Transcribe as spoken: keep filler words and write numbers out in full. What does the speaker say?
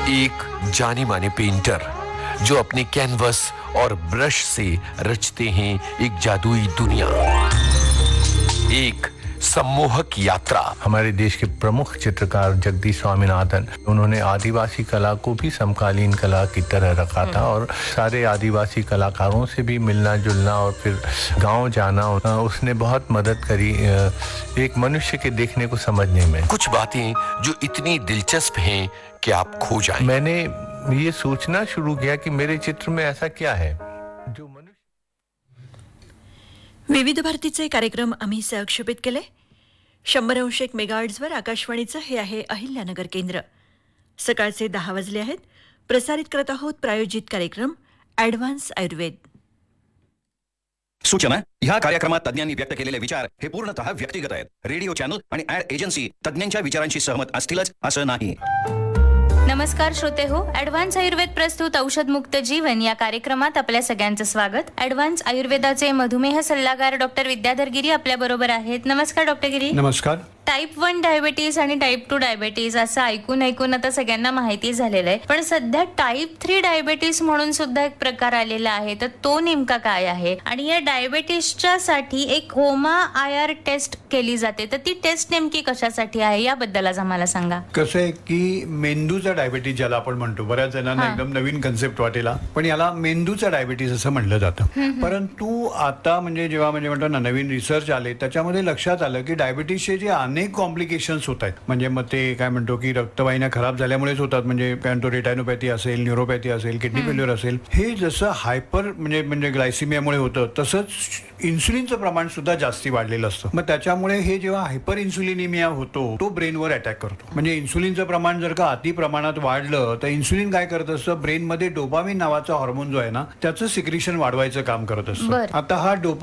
एक जाने माने पेंटर जो अपने कैनवस और ब्रश से रचते हैं एक जादुई दुनिया, एक सम्मोहक यात्रा। हमारे देश के प्रमुख चित्रकार जगदीश स्वामीनाथन, उन्होंने आदिवासी कला को भी समकालीन कला की तरह रखा था और सारे आदिवासी कलाकारों से भी मिलना जुलना और फिर गांव जाना, उसने बहुत मदद करी एक मनुष्य के देखने को समझने में। कुछ बातें जो इतनी दिलचस्प हैं कि आप खो जाएं। मैंने ये सोचना शुरू किया कि मेरे चित्र में ऐसा क्या है जो मनुष्य। विविध भारतीचे कार्यक्रम आम्ही सहक्षेपित केले. शंभर अंश एक मेगाहर्ट्झवर आकाशवाणीचं हे आहे अहिल्यानगर केंद्र. सकाळचे दहा वाजले आहेत. प्रसारित करत आहोत प्रायोजित कार्यक्रम ॲडव्हान्स आयुर्वेद. सूचना, ह्या कार्यक्रमात तज्ञांनी व्यक्त केलेले विचार हे पूर्णतः व्यक्तिगत आहेत. रेडिओ चॅनल आणि ॲड एजन्सी तज्ञांच्या विचारांशी सहमत असतीलच असं नाही. नमस्कार श्रोते हो, ॲडव्हान्स आयुर्वेद प्रस्तुत औषध मुक्त जीवन या कार्यक्रमात आपल्या सगळ्यांचं स्वागत. ॲडव्हान्स आयुर्वेदाचे मधुमेह सल्लागार डॉक्टर विद्याधर गिरी आपल्या बरोबर आहेत. नमस्कार डॉक्टर गिरी. नमस्कार. टाईप वन डायबेटीज आणि टाईप टू डायबेटीज असं ऐकून ऐकून आता सगळ्यांना माहिती झालेलं आहे, पण सध्या टाईप थ्री डायबेटीज म्हणून सुद्धा एक प्रकार आलेला आहे, तर तो नेमका काय आहे आणि या डायबेटीसच्या साठी एक होमा आय आर टेस्ट केली जाते, तर ती टेस्ट नेमकी कशासाठी आहे याबद्दल आज आम्हाला सांगा. कसं आहे की मेंदूचा डायबेटीज ज्याला आपण म्हणतो, बऱ्याच जणांना एकदम नवीन कन्सेप्ट वाटेला, पण याला मेंदूचा डायबेटीज असं म्हणलं जातं. परंतु आता म्हणजे जेव्हा म्हणजे म्हणतो ना नवीन रिसर्च आले, त्याच्यामध्ये लक्षात आलं की डायबेटीसचे जे अनेक कॉम्प्लिकेशन्स होत आहेत, म्हणजे मग ते काय म्हणतो की रक्तवाहिन्या खराब झाल्यामुळेच होतात, म्हणजे काय म्हणतो रेटायनोपॅथी असेल, न्यूरोपॅथी असेल, किडनी फेल्युअर असेल, हे जसं हायपर म्हणजे म्हणजे ग्लायसिमियामुळे होतं, तसंच इन्सुलिनचं प्रमाण सुद्धा जास्ती वाढलेलं असतं. मग त्याच्यामुळे हे जेव्हा हायपर इन्सुलिनिमिया होतो तो ब्रेनवर अटॅक करतो. म्हणजे इन्सुलिनचं प्रमाण जर का अति प्रमाणात वाढलं तर इन्सुलिन काय करत असतं, ब्रेनमध्ये डोपामिन नावाचा हार्मोन जो आहे ना त्याचं सिक्रिशन वाढवायचं काम करत असतं. आता हा डोपा